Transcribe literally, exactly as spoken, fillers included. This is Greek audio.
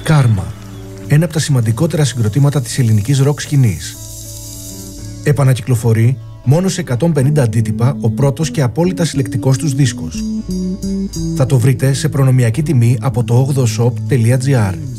Κάρμα, ένα από τα σημαντικότερα συγκροτήματα της ελληνικής ροκ σκηνής. Επανακυκλοφορεί μόνο σε εκατόν πενήντα αντίτυπα ο πρώτος και απόλυτα συλλεκτικός τους δίσκος. Θα το βρείτε σε προνομιακή τιμή από το ογδοshop τελεία gr.